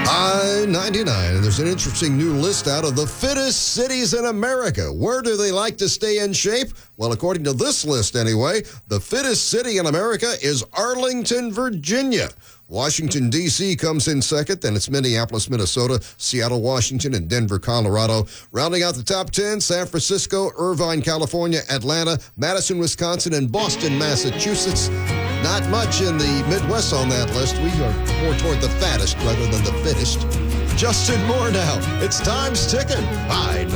I-99, and there's an interesting new list out of the fittest cities in America. Where do they like to stay in shape? Well, according to this list anyway, the fittest city in America is Arlington, Virginia. Washington, D.C. comes in second, then it's Minneapolis, Minnesota, Seattle, Washington, and Denver, Colorado. Rounding out the top 10, San Francisco, Irvine, California, Atlanta, Madison, Wisconsin, and Boston, Massachusetts. Not much in the Midwest on that list. We are more toward the fattest rather than the fittest. Justin Moore now. It's time's ticking. I-99.